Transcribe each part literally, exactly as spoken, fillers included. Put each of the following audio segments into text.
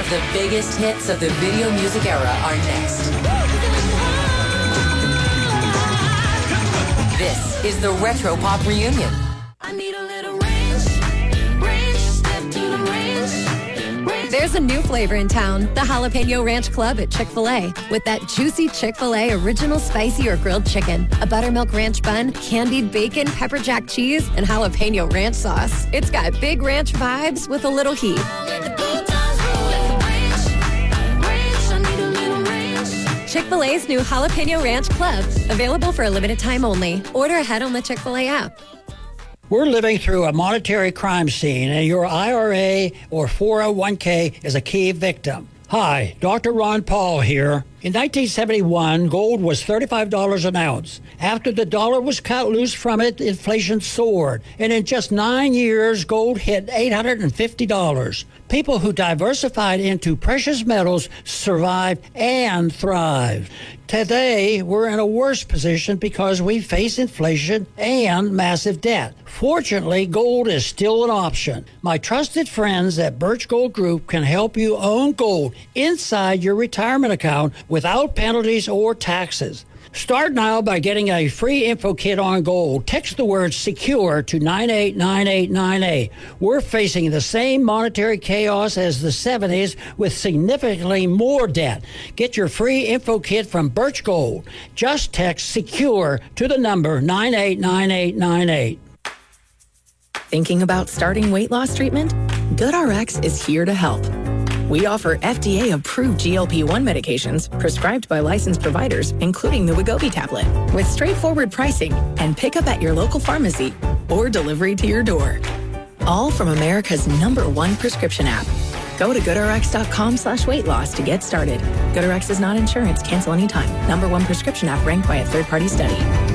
of the biggest hits of the video music era are next. This is the Retro Pop Reunion. I need a little ranch, ranch, step to the ranch, ranch. There's a new flavor in town, the Jalapeno Ranch Club at Chick-fil-A. With that juicy Chick-fil-A original spicy or grilled chicken, a buttermilk ranch bun, candied bacon, pepper jack cheese, and jalapeno ranch sauce. It's got big ranch vibes with a little heat. Chick-fil-A's new Jalapeno Ranch Club. Available for a limited time only. Order ahead on the Chick-fil-A app. We're living through a monetary crime scene, and your I R A or four oh one k is a key victim. Hi, Doctor Ron Paul here. In nineteen seventy-one, gold was thirty-five dollars an ounce. After the dollar was cut loose from it, inflation soared. And in just nine years, gold hit eight hundred fifty dollars. People who diversified into precious metals survived and thrived. Today, we're in a worse position because we face inflation and massive debt. Fortunately, gold is still an option. My trusted friends at Birch Gold Group can help you own gold inside your retirement account without penalties or taxes. Start now by getting a free info kit on gold. Text the word SECURE to nine eight nine eight nine eight. We're facing the same monetary chaos as the seventies with significantly more debt. Get your free info kit from Birch Gold. Just text SECURE to the number nine eight nine eight nine eight. Thinking about starting weight loss treatment? GoodRx is here to help. We offer F D A-approved G L P one medications prescribed by licensed providers, including the Wegovy tablet, with straightforward pricing and pickup at your local pharmacy or delivery to your door. All from America's number one prescription app. Go to GoodRx.com slash weight loss to get started. GoodRx is not insurance. Cancel anytime. Number one prescription app ranked by a third-party study.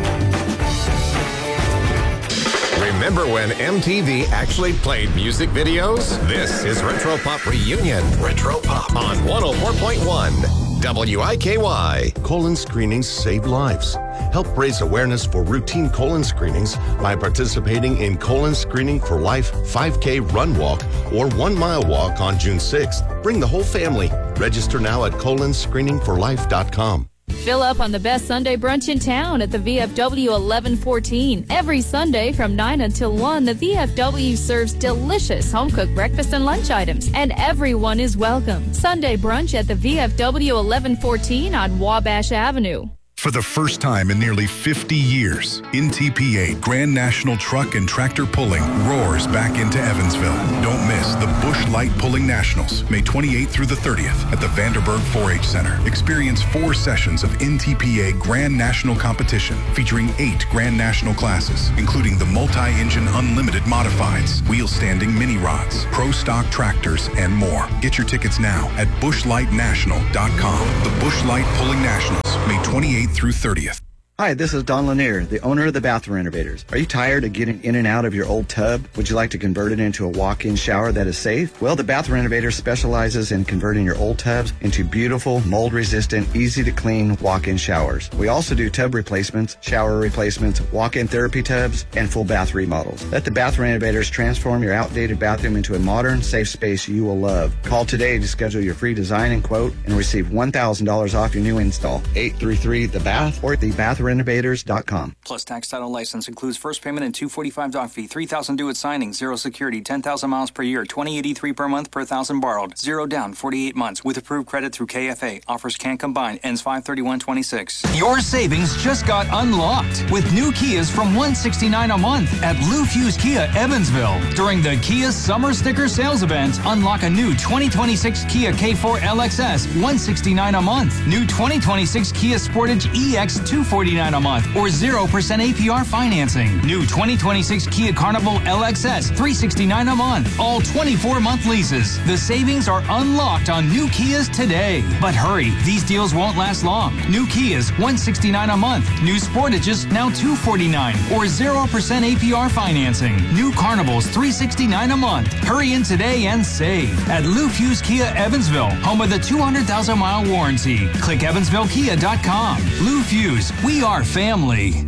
Remember when M T V actually played music videos? This is Retro Pop Reunion. Retro Pop on one oh four point one W I K Y. Colon screenings save lives. Help raise awareness for routine colon screenings by participating in Colon Screening for Life five K Run Walk or one mile walk on June sixth. Bring the whole family. Register now at colon screening for life dot com. Fill up on the best Sunday brunch in town at the V F W eleven fourteen. Every Sunday from nine until one, the V F W serves delicious home-cooked breakfast and lunch items, and everyone is welcome. Sunday brunch at the V F W eleven fourteen on Wabash Avenue. For the first time in nearly fifty years, N T P A Grand National Truck and Tractor Pulling roars back into Evansville. Don't miss the Busch Light Pulling Nationals, May twenty-eighth through the thirtieth at the Vanderburg four H Center. Experience four sessions of N T P A Grand National competition featuring eight Grand National classes, including the multi-engine unlimited modifieds, wheel-standing mini rods, pro stock tractors, and more. Get your tickets now at busch light national dot com. The Busch Light Pulling Nationals, May twenty-eighth through thirtieth. Hi, this is Don Lanier, the owner of the Bathroom Renovators. Are you tired of getting in and out of your old tub? Would you like to convert it into a walk-in shower that is safe? Well, the Bathroom Renovator specializes in converting your old tubs into beautiful, mold-resistant, easy-to-clean walk-in showers. We also do tub replacements, shower replacements, walk-in therapy tubs, and full bath remodels. Let the Bathroom Renovators transform your outdated bathroom into a modern, safe space you will love. Call today to schedule your free design and quote and receive one thousand dollars off your new install. eight three three the bath or the bathroom renovators dot com. Plus tax title license includes first payment and two forty-five doc fee, three thousand due at signing, zero security, ten thousand miles per year, twenty eighty-three per month per thousand borrowed, zero down, forty-eight months with approved credit through K F A. Offers can't combine, ends five thirty-one twenty-six. Your savings just got unlocked with new Kias from one hundred sixty-nine dollars a month at Lou Fuse Kia Evansville. During the Kia Summer Sticker Sales Event, unlock a new twenty twenty-six Kia K four L X S, one hundred sixty-nine dollars a month. New twenty twenty-six Kia Sportage E X, two hundred forty-nine dollars a month, or zero percent A P R financing. New twenty twenty-six Kia Carnival L X S, three hundred sixty-nine dollars a month. All twenty-four month leases. The savings are unlocked on new Kias today. But hurry, these deals won't last long. New Kias, one hundred sixty-nine dollars a month. New Sportages, now two hundred forty-nine dollars, or zero percent A P R financing. New Carnivals, three hundred sixty-nine dollars a month. Hurry in today and save at Lou Fuse Kia Evansville, home of the two hundred thousand mile warranty. Click evansville kia dot com. Lou Fuse, we are family.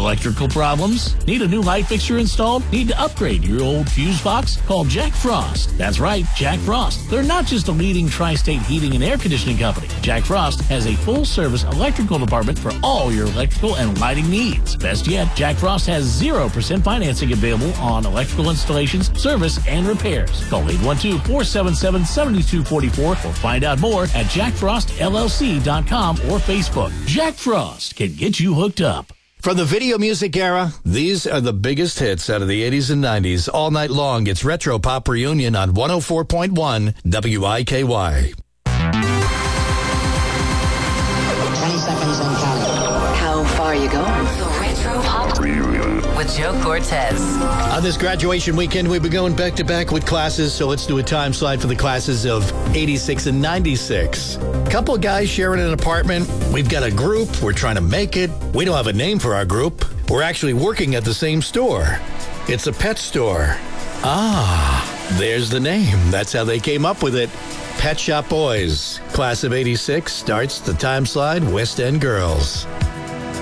Electrical problems? Need a new light fixture installed? Need to upgrade your old fuse box? Call Jack Frost. That's right, Jack Frost. They're not just a leading tri-state heating and air conditioning company. Jack Frost has a full-service electrical department for all your electrical and lighting needs. Best yet, Jack Frost has zero percent financing available on electrical installations, service, and repairs. Call eight one two, four seven seven, seven two four four or find out more at jack frost l l c dot com or Facebook. Jack Frost can get you hooked up. From the video music era, these are the biggest hits out of the eighties and nineties. All night long, it's Retro Pop Reunion on one oh four point one W I K Y. twenty seconds and counting. How far are you going? The Retro Pop Reunion with Joe Cortez. On this graduation weekend, we've been going back to back with classes, so let's do a time slide for the classes of eighty-six and ninety-six. Couple of guys sharing an apartment. We've got a group. We're trying to make it. We don't have a name for our group. We're actually working at the same store. It's a pet store. Ah, there's the name. That's how they came up with it. Pet Shop Boys. Class of eighty-six starts the time slide West End Girls.